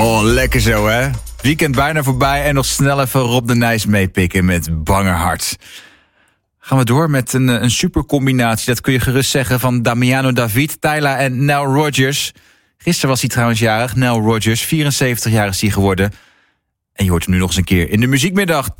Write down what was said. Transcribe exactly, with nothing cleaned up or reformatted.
Oh, lekker zo, hè? Weekend bijna voorbij en nog snel even Rob de Nijs meepikken met Bange Hart. Gaan we door met een, een supercombinatie, dat kun je gerust zeggen, van Damiano David, Tyla en Nile Rodgers. Gisteren was hij trouwens jarig, Nile Rodgers, vierenzeventig jaar is hij geworden. En je hoort hem nu nog eens een keer in de muziekmiddag.